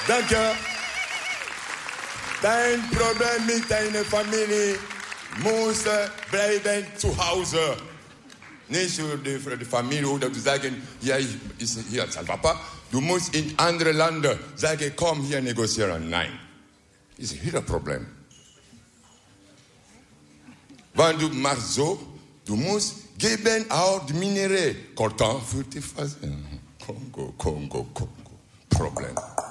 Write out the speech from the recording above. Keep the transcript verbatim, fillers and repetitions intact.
Danke. Dein Problem mit deiner Familie muss bleiben zu Hause. Nicht für die, für die Familie oder zu sagen, ja, ich ist hier als Papa. Du musst in andere Länder sagen, komm hier negozieren. Nein. Das ist hier ein Problem. Wenn du machst so, du musst geben auch die Minerais. Coltan für die Phase. Kongo, Kongo, Kongo. Problem.